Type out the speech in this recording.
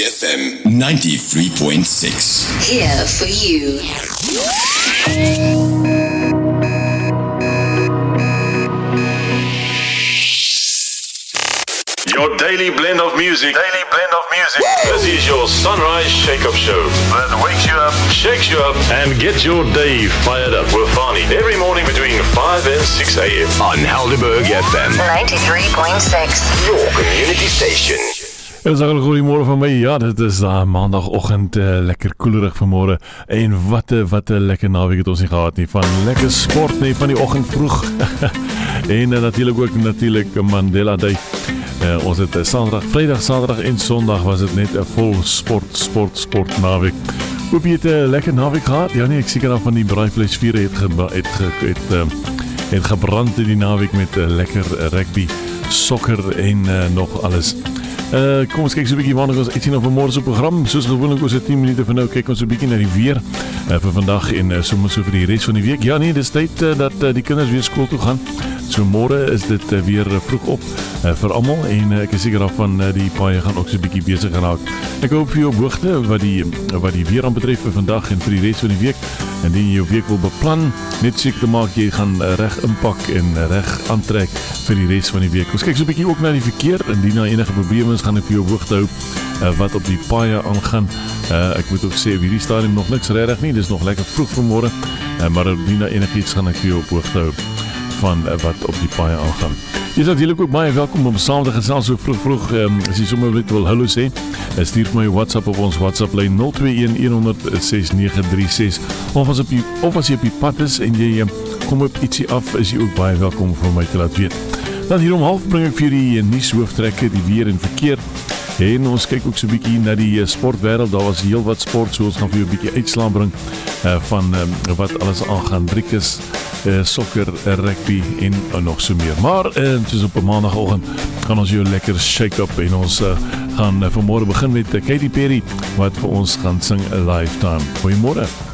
FM 93.6. Here for you. Your daily blend of music. This is your Sunrise Shake-Up Show. That wakes you up, shakes you up, and gets your day fired up with Fani. Every morning between 5 and 6 a.m. On Helderberg FM 93.6. Your community station. Het is eigenlijk goeiemorgen van mij. Ja, dit is maandagochtend, lekker koelerig vanmorgen. En wat een lekker naweek het ons niet gehad nie. Van lekker sport, nee, van die ochtend vroeg. En natuurlijk ook Mandela Day. Ons het vrijdag, zaterdag en zondag was het net een vol sport naweek. Hoop je het lekker naweek gehad? Ja nee, ek seker dan van die braaivleisvieren het gebrand in die naweek met lekker rugby, sokker en nog alles. Kom ons kyk so 'n bietjie wanneer ons ietsie nou vanmôre se program. Soos gewoonlik ons het 10 minute van nou kyk ons 'n bietjie na die weer vir vandag en sommer so vir die res van die week. Ja nee, dis tyd dat die kinders weer skool toe gaan. So môre is dit weer vroeg op vir almal en ek is seker daarvan die paaie gaan ook so 'n bietjie besig geraak. Ek hoop vir jou op hoogte wat die weer aan betref vir vandag en vir die res van die week. Indien jy jou week wil beplan, net seker te maak jy gaan reg inpak en reg aantrek vir die res van die week. Ons kyk so 'n bietjie ook na die verkeer. Indien daar enige probleme is, gaan ek vir jou op hoogte hou wat op die paaie aangaan. Ek moet ook sê op hierdie stadium nog niks regtig nie. Dis nog lekker vroeg vanmôre, maar indien daar enigiets gaan ek vir jou op hoogte hou van wat op die paaie aangaan. Jy is natuurlijk ook baie welkom om saam te gesels so vroeg. As jy sommer net wil hallo sê, stuur vir my WhatsApp op ons WhatsApp lyn 021-100-6936. Of as jy op die pad is en jy kom op ietsie af, is jy ook baie welkom vir my te laat weet. Dan hier om 12:30 bring ek vir die nuushooftrekke, die weer en verkeer. En ons kyk ook so 'n bietjie na die sportwêreld. Daar was heel wat sport, so ons gaan vir jou 'n bietjie uitslae bring van wat alles aangaan. Driekus, sokker, rugby en nog so meer. Maar soos op 'n maandagoggend gaan ons jou lekker shake-up en ons gaan vanmôre begin met Katy Perry wat vir ons gaan sing 'A Lifetime. Goeiemôre.